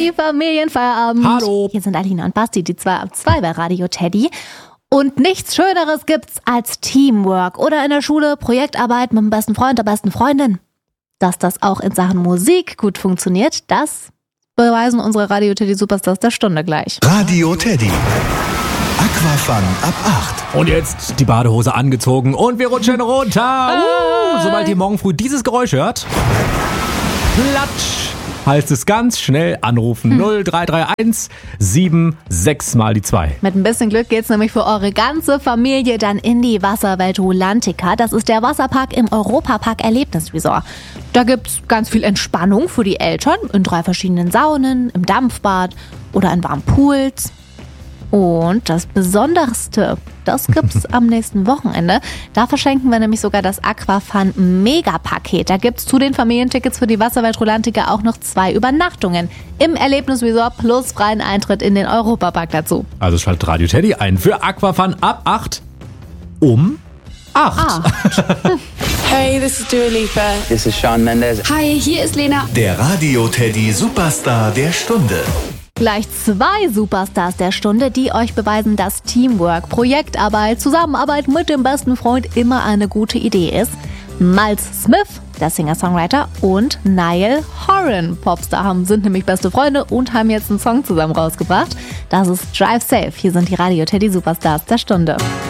Teddy, Familienfeierabend. Hallo. Hier sind Alina und Basti, die 2 ab 2 bei Radio Teddy. Und nichts Schöneres gibt's als Teamwork oder in der Schule Projektarbeit mit dem besten Freund, der besten Freundin. Dass das auch in Sachen Musik gut funktioniert, das beweisen unsere Radio Teddy Superstars der Stunde gleich. Radio Teddy. Aquafun ab 8. Und jetzt die Badehose angezogen und wir rutschen runter. Sobald ihr morgen früh dieses Geräusch hört, platsch, heißt es ganz schnell anrufen. 0331 76 mal die 2. Mit ein bisschen Glück geht's nämlich für eure ganze Familie dann in die Wasserwelt Rulantica. Das ist der Wasserpark im Europapark Erlebnisresort. Da gibt's ganz viel Entspannung für die Eltern in 3 verschiedenen Saunen, im Dampfbad oder in warmen Pools. Und das Besonderste, das gibt's am nächsten Wochenende. Da verschenken wir nämlich sogar das Aquafun Mega-Paket. Da gibt's zu den Familientickets für die Wasserwelt Rulantica auch noch 2 Übernachtungen im Erlebnisresort plus freien Eintritt in den Europapark dazu. Also schaltet Radio Teddy ein für Aquafun ab 8 um 8. Hey, this is Dua Lipa. This is Shawn Mendes. Hi, hier ist Lena. Der Radio Teddy Superstar der Stunde. Gleich 2 Superstars der Stunde, die euch beweisen, dass Teamwork, Projektarbeit, Zusammenarbeit mit dem besten Freund immer eine gute Idee ist. Miles Smith, der Singer-Songwriter, und Niall Horan, Popstar, sind nämlich beste Freunde und haben jetzt einen Song zusammen rausgebracht. Das ist Drive Safe. Hier sind die Radio Teddy Superstars der Stunde.